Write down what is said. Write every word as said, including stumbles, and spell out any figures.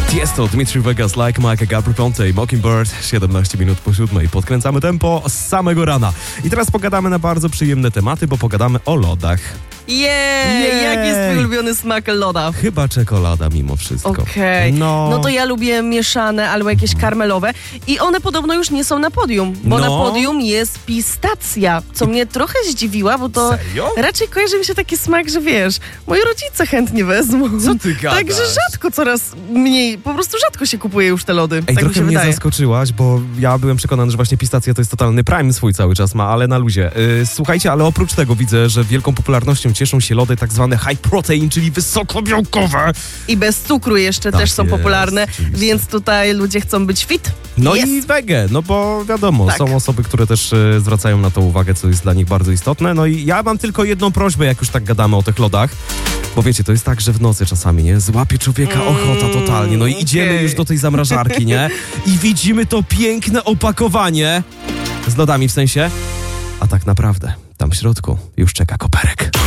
Tiesto, Dmitry Vegas, Like Mike, Gabry Ponte i Mockingbird. siedemnaście minut po siódmej. Podkręcamy tempo z samego rana. I teraz pogadamy na bardzo przyjemne tematy, bo pogadamy o lodach. Jej! Jej! Jaki jest twój ulubiony smak loda? Chyba czekolada mimo wszystko. Okej. No. no to ja lubię mieszane albo jakieś karmelowe i one podobno już nie są na podium, bo No. na podium jest pistacja, co mnie trochę zdziwiła, bo to Serio? raczej kojarzy mi się taki smak, że wiesz, moi rodzice chętnie wezmą. Co ty gadasz? Także rzadko, coraz mniej, po prostu rzadko się kupuje już te lody. Ej, tak mi trochę się mnie wydaje. zaskoczyłaś, bo ja byłem przekonany, że właśnie pistacja to jest totalny prime swój cały czas ma, ale na luzie. Yy, słuchajcie, ale oprócz tego widzę, że wielką popularnością cieszą się lody tak zwane high protein, czyli wysokobiałkowe. I bez cukru jeszcze Tak też są jest, popularne, oczywiście. więc tutaj ludzie chcą być fit. No Jest. i wege, no bo wiadomo, Tak. są osoby, które też e, zwracają na to uwagę, co jest dla nich bardzo istotne. No i ja mam tylko jedną prośbę, jak już tak gadamy o tych lodach. Bo wiecie, to jest tak, że w nocy czasami, nie? Złapie człowieka ochota totalnie. No i idziemy okej. już do tej zamrażarki, nie? I widzimy to piękne opakowanie z lodami w sensie. A tak naprawdę tam w środku już czeka koperek.